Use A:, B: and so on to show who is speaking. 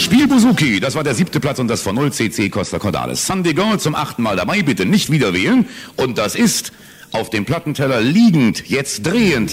A: Spiel Buzuki, das war der 7. Platz und das von 0 CC Costa Cordalis. Sunday Girl zum 8. Mal dabei, bitte nicht wieder wählen. Und das ist auf dem Plattenteller liegend, jetzt drehend.